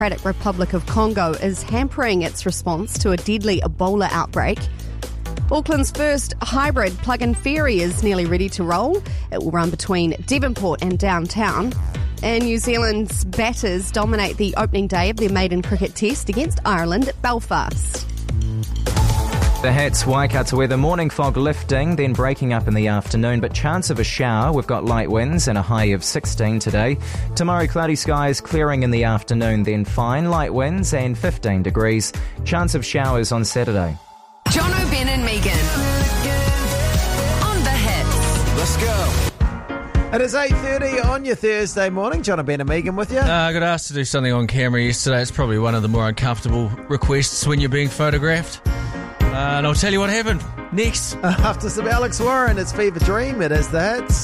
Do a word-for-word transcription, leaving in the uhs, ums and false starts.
Democratic Republic of Congo is hampering its response to a deadly Ebola outbreak. Auckland's first hybrid plug-in ferry is nearly ready to roll. It will run between Devonport and downtown. And New Zealand's batters dominate the opening day of their maiden cricket test against Ireland at Belfast. The Hats Waikato weather, morning fog lifting, then breaking up in the afternoon, but chance of a shower. We've got light winds and a high of sixteen today. Tomorrow, cloudy skies, clearing in the afternoon, then fine, light winds and fifteen degrees. Chance of showers on Saturday. John O'Ben and Megan on the Hits. Let's go. It is eight thirty on your Thursday morning. John O'Ben and Megan with you. Uh, I got asked to do something on camera yesterday. It's probably one of the more uncomfortable requests when you're being photographed. Uh, and I'll tell you what happened next. After some Alex Warren, it's Fever Dream. It is the Hits.